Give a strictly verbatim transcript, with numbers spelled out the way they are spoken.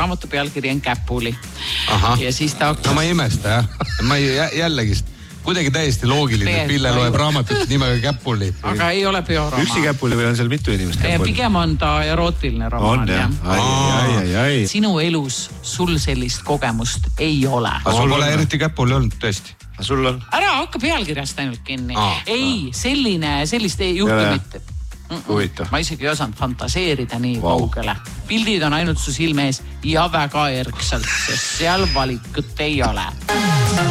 raamatu pealkiri on Käpuli. Aha. Ja siis ta hakkas... No ma ei imesta, jah. Ma ei, jällegi kuidagi täiesti loogiline, et Pille loeb raamatut nimega Käpuli. Aga ei ole bioroomaan. Üksi Käpuli või on seal mitu inimest Käpuli? Pigem on ta erootiline romaan. On, jah. Ai, ai, ai, ai. Sinu elus sul sellist kogemust ei ole. Aga sul pole eriti Käpuli olnud, tõesti. Aga sul on? Ära hakka pealkirjast ainult kinni. Aa, ei, selline, sellist juhtumit. Huvitav. Ma isegi ei osanud fantaseerida nii wow. kaugele. Pildid on ainult su silme ees ja väga erksalt, sest seal valikut ei ole.